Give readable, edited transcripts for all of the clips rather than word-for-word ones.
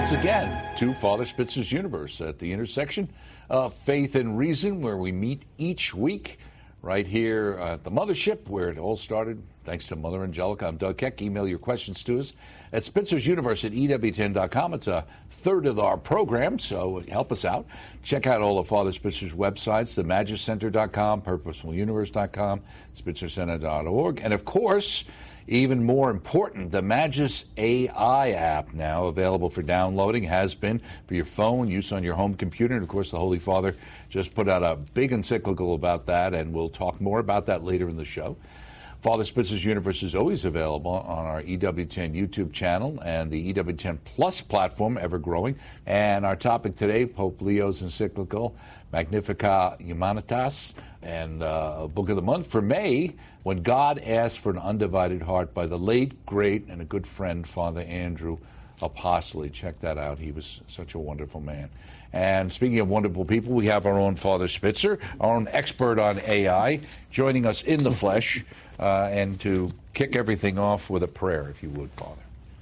once again to Father Spitzer's Universe at the intersection of faith and reason, where we meet each week right here at the mothership where it all started. Thanks to Mother Angelica. I'm Doug Keck. Email your questions to us at spitzer'suniverse@EWTN.com. It's a third of our program, so help us out. Check out all of Father Spitzer's websites, themagiscenter.com, purposefuluniverse.com, spitzercenter.org, and of course, even more important, the Magis AI app, now available for downloading, has been for your phone, use on your home computer. And, of course, the Holy Father just put out a big encyclical about that, and we'll talk more about that later in the show. Father Spitzer's Universe is always available on our EWTN YouTube channel and the EWTN Plus platform, ever growing. And our topic today, Pope Leo's encyclical, Magnificat Humanitas, and Book of the Month for May, When God Asked for an Undivided Heart, by the late, great, and a good friend, Father Andrew Apostoli. Check that out. He was such a wonderful man. And speaking of wonderful people, we have our own Father Spitzer, our own expert on AI, joining us in the flesh, and to kick everything off with a prayer, if you would, Father.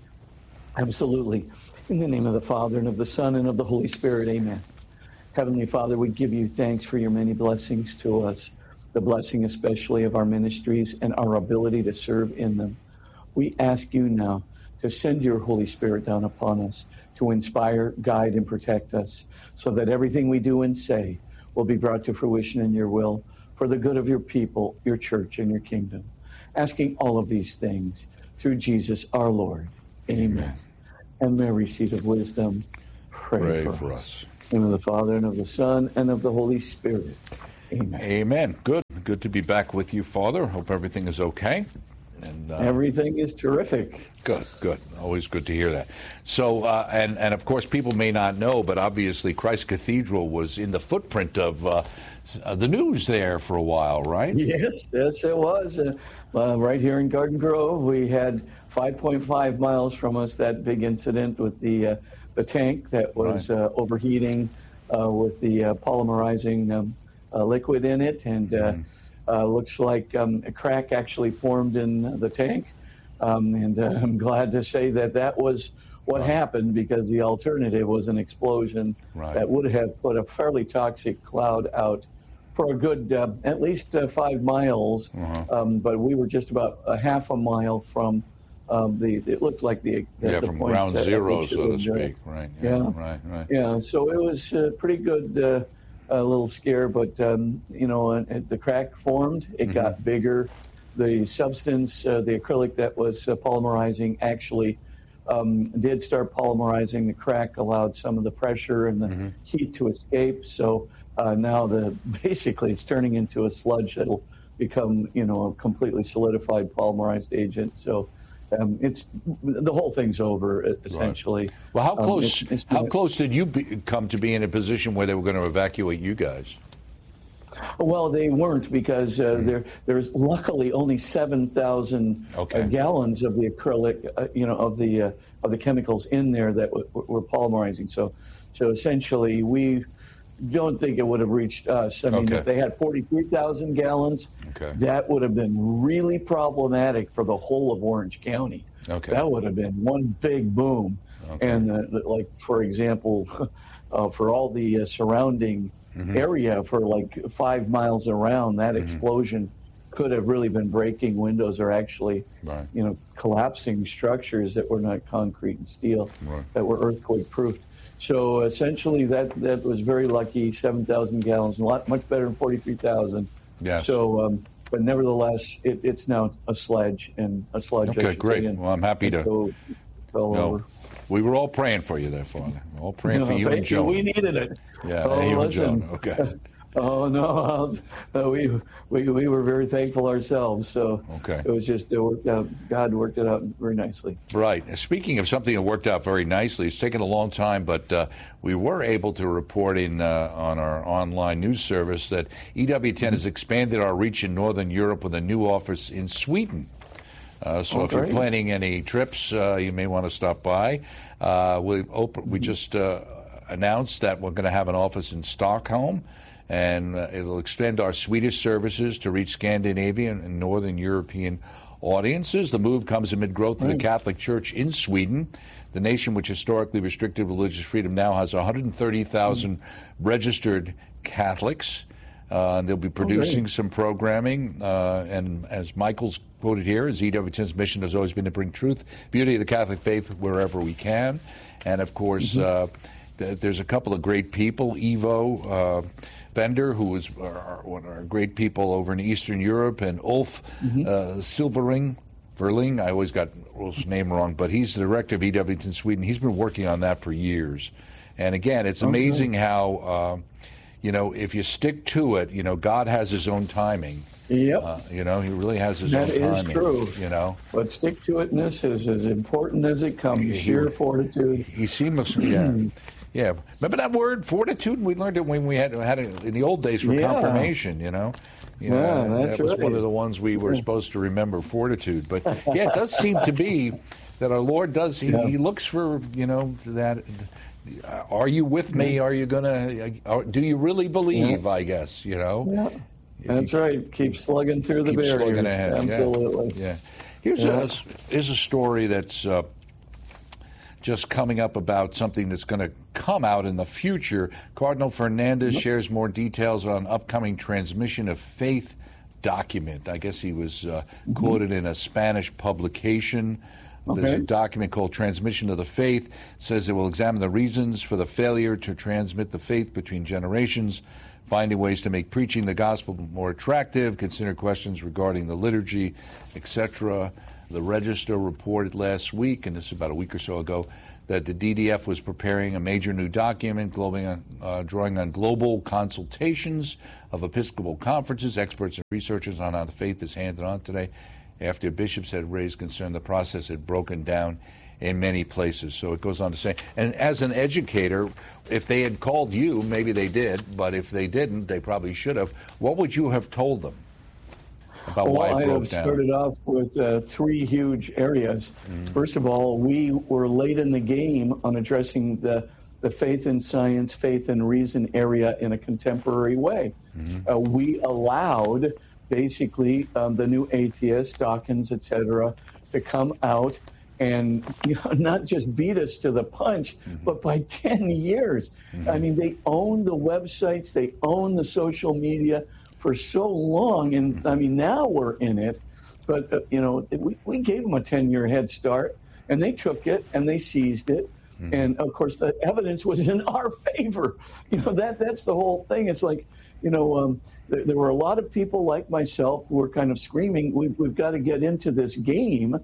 Absolutely. In the name of the Father, and of the Son, and of the Holy Spirit, amen. Heavenly Father, we give you thanks for your many blessings to us, the blessing especially of our ministries and our ability to serve in them. We ask you now to send your Holy Spirit down upon us, to inspire, guide, and protect us, so that everything we do and say will be brought to fruition in your will, for the good of your people, your church, and your kingdom. Asking all of these things through Jesus our Lord. Amen. And Mary, seat of wisdom, pray for us. In the name of the Father, and of the Son, and of the Holy Spirit. Amen. Amen. Good to be back with you, Father. Hope everything is okay. And everything is terrific. Good. Always good to hear that. So, and of course, people may not know, but obviously Christ Cathedral was in the footprint of the news there for a while, right? Yes, it was. Right here in Garden Grove, we had 5.5 miles from us that big incident with the tank that was overheating with the polymerizing liquid in it, and looks like a crack actually formed in the tank. And I'm glad to say that was what happened, because the alternative was an explosion that would have put a fairly toxic cloud out for a good at least 5 miles. But we were just about a half a mile from it looked like the from point ground zero, so to speak. Right. Yeah. So it was a pretty good little scare, but the crack formed. It got bigger. The substance, the acrylic that was polymerizing, actually did start polymerizing. The crack allowed some of the pressure and the heat to escape. So now basically it's turning into a sludge that'll become a completely solidified polymerized agent. So it's the whole thing's over essentially. Right. Well, how close did you come to be in a position where they were going to evacuate you guys? Well, they weren't, because there's luckily only 7,000 gallons of the acrylic, of the chemicals in there that were polymerizing. So essentially, we don't think it would have reached us. I mean, if they had 43,000 gallons, that would have been really problematic for the whole of Orange County. That would have been one big boom. And like, for example, for all the surrounding area for like 5 miles around, that explosion could have really been breaking windows, or actually, collapsing structures that were not concrete and steel, that were earthquake proof. So essentially, that was very lucky. 7,000 gallons, much better than 43,000. Yes. So, but nevertheless, it's now a sludge, and a sludge. Okay, great. Well, I'm happy to. Over. We were all praying for you there, Father. All praying for you and Joan. We needed it. Yeah, you and Joan. Okay. Oh no, we were very thankful ourselves. So it was just it worked out. God worked it out very nicely. Right. Speaking of something that worked out very nicely, it's taken a long time, but we were able to report on our online news service that EWTN has expanded our reach in Northern Europe with a new office in Sweden. So if you're planning any trips, you may want to stop by. We just announced that we're going to have an office in Stockholm, and it'll extend our Swedish services to reach Scandinavian and Northern European audiences. The move comes amid growth of the Catholic Church in Sweden. The nation, which historically restricted religious freedom, now has 130,000 registered Catholics. They'll be producing some programming, and as Michael's quoted here, his EWTN's mission has always been to bring truth, beauty of the Catholic faith wherever we can. And of course, there's a couple of great people. Ivo Bender, who was one of our great people over in Eastern Europe, and Ulf Silverling, I always got Ulf's name wrong, but he's the director of EWTN Sweden. He's been working on that for years. And again, it's amazing how, if you stick to it, God has his own timing. Yep. He really has his own timing. That is true. But stick-to-itness is as important as it comes. Sheer fortitude. He seems, yeah. Remember that word, fortitude? We learned it when we had it in the old days for confirmation, that's that was right. one of the ones we were supposed to remember, fortitude. But, yeah, it does seem to be that our Lord does, he looks for, that, are you with me? Are you going to, do you really believe, I guess, Yeah. That's right. Keep slugging through the barriers. Slugging ahead. Absolutely. Yeah. Here's a story that's just coming up about something that's going to come out in the future. Cardinal Fernandez shares more details on upcoming transmission of faith document. I guess he was quoted in a Spanish publication. There's a document called Transmission of the Faith. It says it will examine the reasons for the failure to transmit the faith between generations, finding ways to make preaching the gospel more attractive, consider questions regarding the liturgy, etc. The Register reported last week, and this is about a week or so ago, that the DDF was preparing a major new document drawing on global consultations of Episcopal conferences, experts and researchers on how the faith is handed on today, after bishops had raised concern the process had broken down in many places. So it goes on to say, and as an educator, if they had called you, maybe they did, but if they didn't, they probably should have. What would you have told them about why it broke down? I started off with 3 huge areas. First of all, we were late in the game on addressing the faith in science, faith in reason area in a contemporary way. We allowed basically the new atheists, Dawkins, etc., to come out and not just beat us to the punch, but by 10 years. I mean, they own the websites, they own the social media for so long, and I mean, now we're in it. But, we gave them a 10-year head start, and they took it, and they seized it. And, of course, the evidence was in our favor. That's the whole thing. It's like, there were a lot of people like myself who were kind of screaming, we've got to get into this game,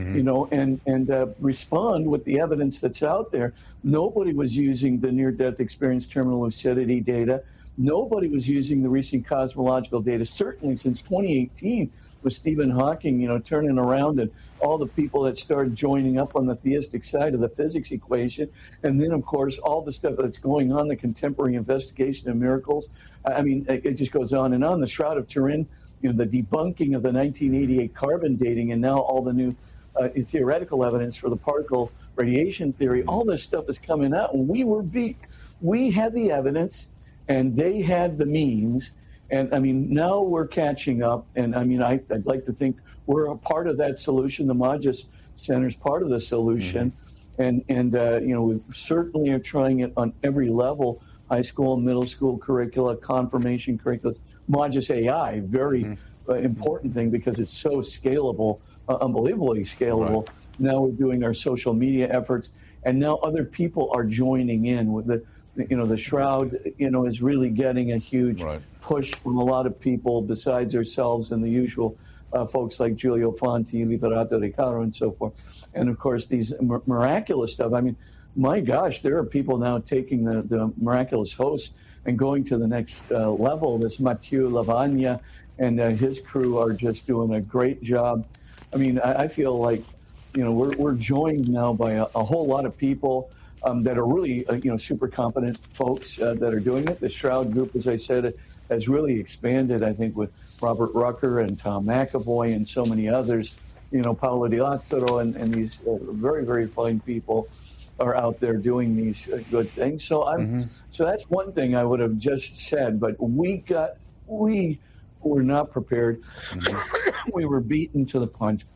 and respond with the evidence that's out there. Nobody was using the near-death experience terminal lucidity data. Nobody was using the recent cosmological data, certainly since 2018 with Stephen Hawking, turning around, and all the people that started joining up on the theistic side of the physics equation. And then, of course, all the stuff that's going on, the contemporary investigation of miracles. I mean, it just goes on and on. The Shroud of Turin, the debunking of the 1988 carbon dating, and now all the new theoretical evidence for the particle radiation theory. All this stuff is coming out, and we were beat. We had the evidence, and they had the means. And I mean, now we're catching up. And I mean, I'd like to think we're a part of that solution. The Magis Center is part of the solution. And we certainly are trying it on every level: high school, middle school curricula, confirmation curricula. Magis AI, very important thing because it's so scalable, unbelievably scalable. Right. Now we're doing our social media efforts, and now other people are joining in with the Shroud, is really getting a huge push from a lot of people besides ourselves and the usual folks like Giulio Fanti, Liberato De Caro, and so forth. And, of course, these miraculous stuff. I mean, my gosh, there are people now taking the miraculous host and going to the next level. This Mathieu Lavagna and his crew are just doing a great job. I mean, I feel like, we're joined now by a whole lot of people that are really, super competent folks that are doing it. The Shroud Group, as I said, has really expanded, I think, with Robert Rucker and Tom McAvoy and so many others. Paolo Di Lazzaro and these very, very fine people are out there doing these good things. So so that's one thing I would have just said. But we were not prepared. We were beaten to the punch.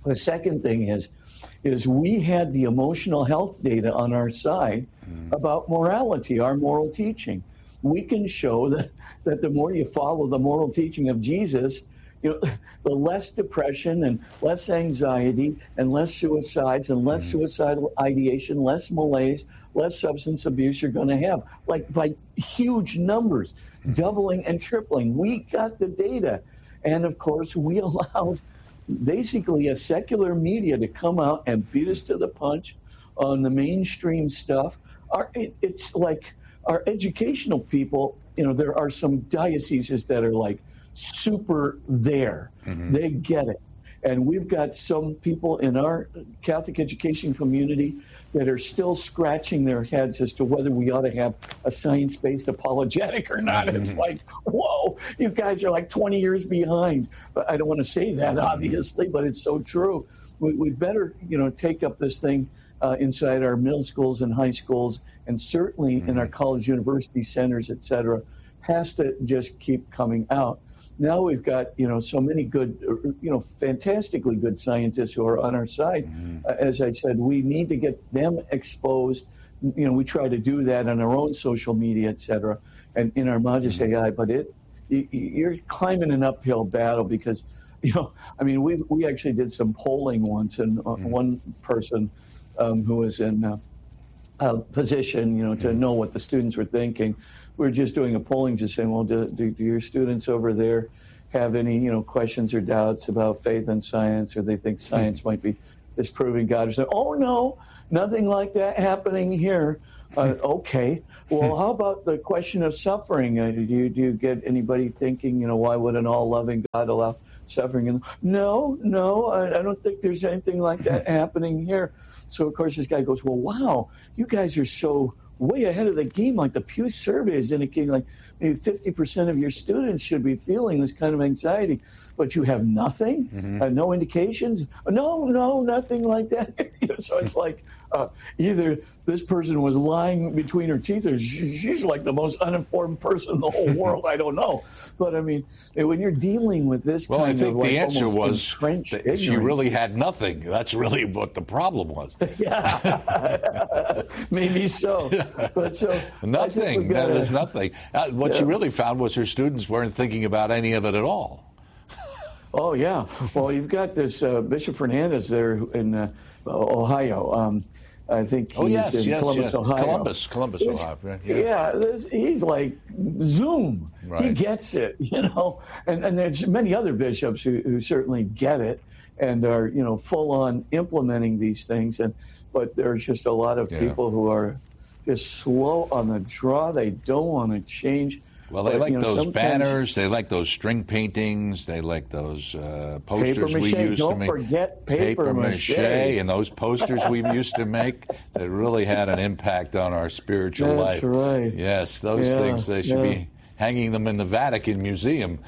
The second thing is we had the emotional health data on our side about morality, our moral teaching. We can show that the more you follow the moral teaching of Jesus, the less depression and less anxiety and less suicides and less suicidal ideation, less malaise, less substance abuse you're going to have, like by huge numbers, doubling and tripling. We got the data. And of course, we allowed basically a secular media to come out and beat us to the punch on the mainstream stuff. It's like our educational people, there are some dioceses that are like super there. They get it. And we've got some people in our Catholic education community that are still scratching their heads as to whether we ought to have a science-based apologetic or not. It's like, whoa, you guys are like 20 years behind. But I don't want to say that, obviously, but it's so true. We better, take up this thing inside our middle schools and high schools, and certainly in our college university centers, et cetera, has to just keep coming out. Now we've got, so many good, fantastically good scientists who are on our side. As I said, we need to get them exposed. We try to do that on our own social media, et cetera, and in our Magis AI, but you're climbing an uphill battle because, we actually did some polling once, and one person who was in a position, to know what the students were thinking, we're just doing a polling, just saying, well, do your students over there have any, questions or doubts about faith and science, or they think science might be disproving God, or say, oh, no, nothing like that happening here. Okay. Well, how about the question of suffering? Do you get anybody thinking, why would an all-loving God allow suffering? And no, I don't think there's anything like that happening here. So, of course, this guy goes, well, wow, you guys are so way ahead of the game. Like the Pew survey is indicating like maybe 50% of your students should be feeling this kind of anxiety, but you have nothing, no indications, no, nothing like that. So it's like either this person was lying between her teeth, or she's like the most uninformed person in the whole world. I don't know, but I mean, when you're dealing with this, well, kind I think of like the answer was that she really had nothing. That's really what the problem was. Yeah, maybe so. But so nothing. That is nothing. What she really found was her students weren't thinking about any of it at all. Oh, yeah. Well, you've got this Bishop Fernandez there in Ohio. I think he's in Columbus, Ohio. Columbus, Ohio. Yeah, he's like Zoom. Right. He gets it, And there's many other bishops who certainly get it and are, full on implementing these things. But there's just a lot of people who are just slow on the draw. They don't want to change. Well, they like those banners. They like those string paintings. They like those posters we used to make. Don't forget paper mache. And those posters we used to make that really had an impact on our spiritual life. That's right. Yes, those things, they should be hanging them in the Vatican Museum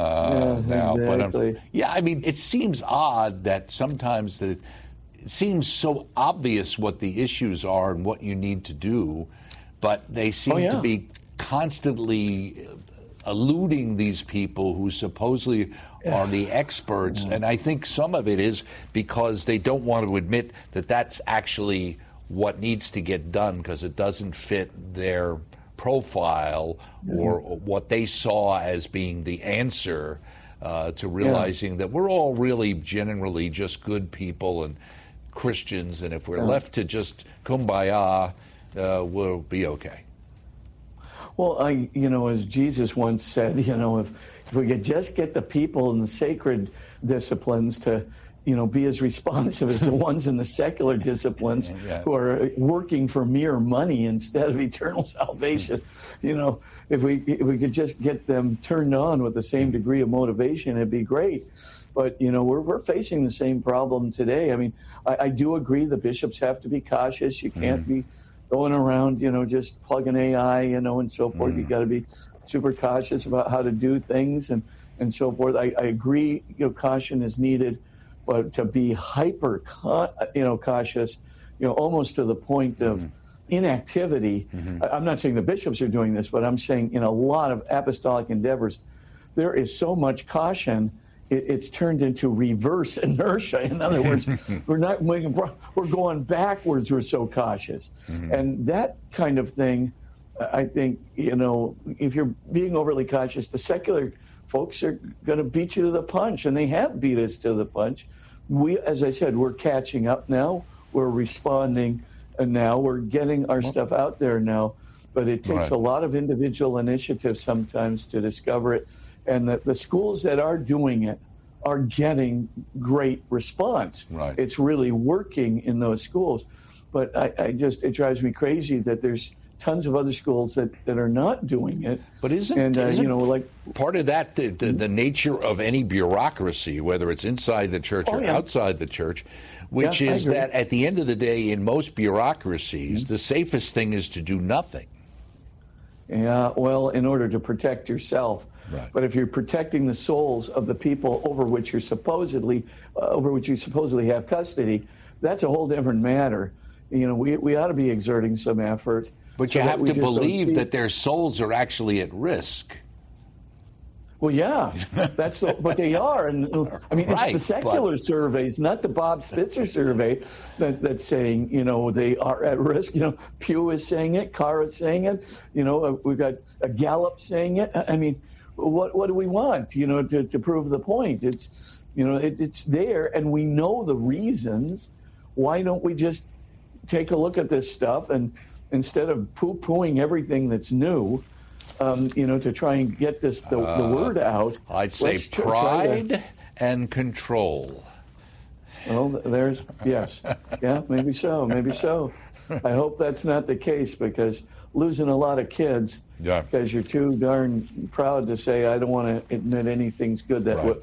now. Exactly. But I mean, it seems odd that sometimes it seems so obvious what the issues are and what you need to do, but they seem to be constantly eluding these people who supposedly are the experts. And I think some of it is because they don't want to admit that that's actually what needs to get done because it doesn't fit their profile or what they saw as being the answer to realizing that we're all really generally just good people and Christians, and if we're left to just kumbaya, we'll be okay. Well, as Jesus once said, if we could just get the people in the sacred disciplines to, be as responsive as the ones in the secular disciplines who are working for mere money instead of eternal salvation, if we could just get them turned on with the same degree of motivation, it'd be great. But, we're facing the same problem today. I mean, I do agree the bishops have to be cautious. You can't be going around, just plugging AI, and so forth. You got to be super cautious about how to do things and so forth. I agree, caution is needed, but to be hyper, cautious, almost to the point of inactivity. I'm not saying the bishops are doing this, but I'm saying in a lot of apostolic endeavors, there is so much caution it's turned into reverse inertia. In other words, we're going backwards. We're so cautious, and that kind of thing. I think, if you're being overly cautious, the secular folks are going to beat you to the punch, and they have beat us to the punch. As I said, we're catching up now. We're responding, and now we're getting our stuff out there now. But it takes a lot of individual initiative sometimes to discover it. And the schools that are doing it are getting great response. Right. It's really working in those schools. But it drives me crazy that there's tons of other schools that are not doing it. But isn't part of that the nature of any bureaucracy, whether it's inside the church or outside the church, which is that at the end of the day, in most bureaucracies, the safest thing is to do nothing. Yeah, well, in order to protect yourself. Right. But if you're protecting the souls of the people over which you supposedly have custody, that's a whole different matter. We ought to be exerting some effort. But you have to believe that their souls are actually at risk. Well, yeah, but they are, and I mean, it's the secular surveys, not the Bob Spitzer survey, that's saying they are at risk. Pew is saying it, Carr is saying it. We've got a Gallup saying it. I mean, what do we want? To prove the point? It's it's there, and we know the reasons. Why don't we just take a look at this stuff and instead of poo-pooing everything that's new? To try and get the word out. I'd say pride and control. Well, yes. Yeah, maybe so. I hope that's not the case, because losing a lot of kids because you're too darn proud to say, I don't want to admit anything's good that